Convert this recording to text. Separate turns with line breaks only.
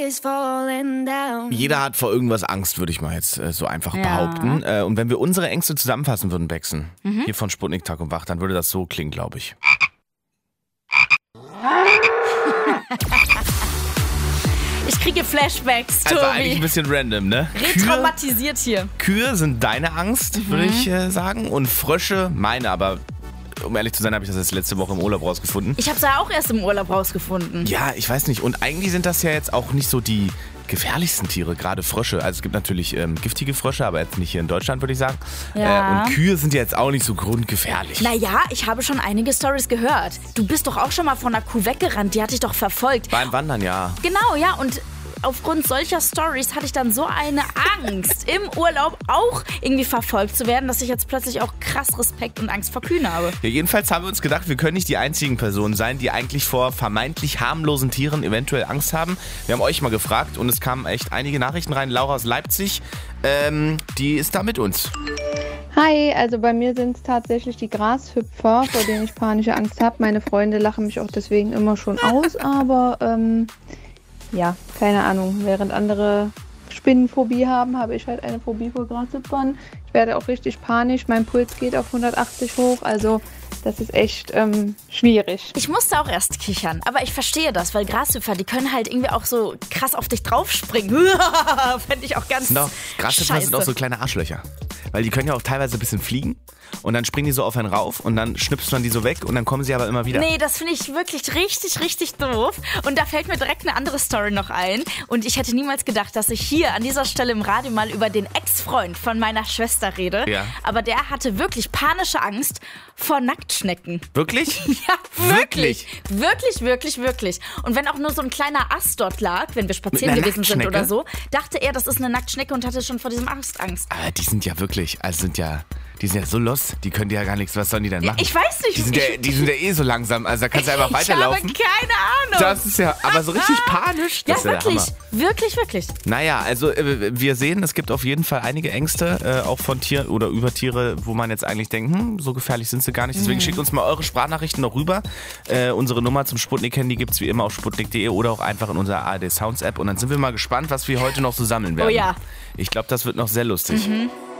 Jeder hat vor irgendwas Angst, würde ich mal jetzt so einfach behaupten. Und wenn wir unsere Ängste zusammenfassen würden, Bexen, hier von Sputnik Tag und Wach, dann würde das so klingen, glaube ich.
Ich kriege Flashbacks, Tobi.
Also eigentlich ein bisschen random, ne?
Retraumatisiert hier.
Kühe sind deine Angst, würde ich sagen. Und Frösche meine, aber um ehrlich zu sein, habe ich das jetzt letzte Woche im Urlaub rausgefunden.
Ich habe es ja auch erst im Urlaub rausgefunden.
Ja, ich weiß nicht. Und eigentlich sind das ja jetzt auch nicht so die gefährlichsten Tiere, gerade Frösche. Also es gibt natürlich giftige Frösche, aber jetzt nicht hier in Deutschland, würde ich sagen.
Ja.
Und Kühe sind ja jetzt auch nicht so grundgefährlich.
Naja, ich habe schon einige Storys gehört. Du bist doch auch schon mal von einer Kuh weggerannt, die hat dich doch verfolgt.
Beim Wandern, ja.
Genau, ja, und aufgrund solcher Stories hatte ich dann so eine Angst, im Urlaub auch irgendwie verfolgt zu werden, dass ich jetzt plötzlich auch krass Respekt und Angst vor Kühen habe.
Ja, jedenfalls haben wir uns gedacht, wir können nicht die einzigen Personen sein, die eigentlich vor vermeintlich harmlosen Tieren eventuell Angst haben. Wir haben euch mal gefragt und es kamen echt einige Nachrichten rein. Laura aus Leipzig, die ist da mit uns.
Hi, also bei mir sind es tatsächlich die Grashüpfer, vor denen ich panische Angst habe. Meine Freunde lachen mich auch deswegen immer schon aus, aber ja, keine Ahnung. Während andere Spinnenphobie haben, habe ich halt eine Phobie vor Grashüpfern. Ich werde auch richtig panisch, mein Puls geht auf 180 hoch, also das ist echt schwierig.
Ich musste auch erst kichern, aber ich verstehe das, weil Grashüpfer, die können halt irgendwie auch so krass auf dich draufspringen. Fände ich auch ganz
Grashüpfer sind auch so kleine Arschlöcher. Weil die können ja auch teilweise ein bisschen fliegen und dann springen die so auf einen rauf und dann schnipst man die so weg und dann kommen sie aber immer wieder.
Nee, das finde ich wirklich richtig doof. Und da fällt mir direkt eine andere Story noch ein. Und ich hätte niemals gedacht, dass ich hier an dieser Stelle im Radio mal über den Ex-Freund von meiner Schwester rede.
Ja.
Aber der hatte wirklich panische Angst vor Nacktschnecken.
Wirklich?
Ja, wirklich. Wirklich. Und wenn auch nur so ein kleiner Ast dort lag, wenn wir spazieren gewesen sind oder so, dachte er, das ist eine Nacktschnecke und hatte schon vor diesem Ast Angst.
Aber die sind ja wirklich, die sind ja so los, die können dir ja gar nichts, was sollen die denn machen?
Ich weiß nicht.
Die sind ja eh so langsam, also da kannst du einfach weiterlaufen.
Ich habe keine Ahnung.
Das ist ja, aber so richtig panisch. Das
Ja,
ist ja
wirklich.
Naja, also wir sehen, es gibt auf jeden Fall einige Ängste, auch von Tieren oder über Tiere, wo man jetzt eigentlich denkt, so gefährlich sind sie gar nicht. Deswegen schickt uns mal eure Sprachnachrichten noch rüber. Unsere Nummer zum Sputnik-Handy gibt es wie immer auf sputnik.de oder auch einfach in unserer ARD Sounds App. Und dann sind wir mal gespannt, was wir heute noch so sammeln werden.
Oh ja.
Ich glaube, das wird noch sehr lustig.